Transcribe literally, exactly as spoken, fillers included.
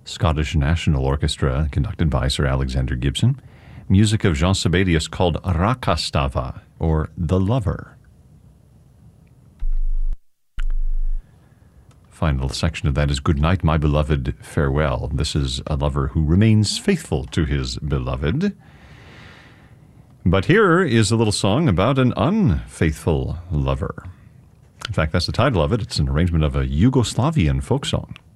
Scottish National Orchestra, conducted by Sir Alexander Gibson. Music of Jean Sibelius called Rakastava, or The Lover. Final section of that is Good Night, My Beloved, Farewell. This is a lover who remains faithful to his beloved. But here is a little song about an unfaithful lover. In fact, that's the title of it. It's an arrangement of a Yugoslavian folk song.